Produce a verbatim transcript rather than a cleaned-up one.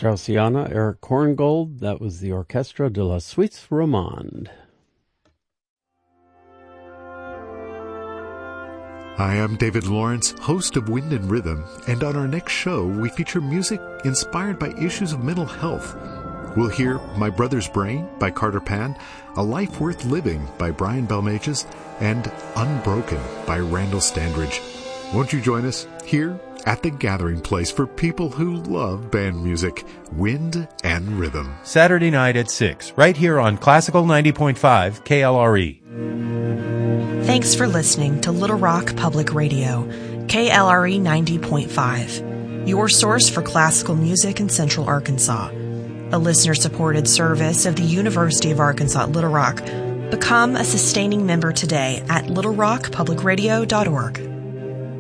Straussiana, Eric Korngold. That was the Orchestra de la Suisse Romande. Hi, I'm David Lawrence, host of Wind and Rhythm, and on our next show, we feature music inspired by issues of mental health. We'll hear My Brother's Brain by Carter Pan, A Life Worth Living by Brian Belmages, and Unbroken by Randall Standridge. Won't you join us here at the gathering place for people who love band music, Wind and Rhythm? Saturday night at six, right here on Classical ninety point five K L R E. Thanks for listening to Little Rock Public Radio, K L R E ninety point five, your source for classical music in Central Arkansas. A listener-supported service of the University of Arkansas at Little Rock. Become a sustaining member today at little rock public radio dot org.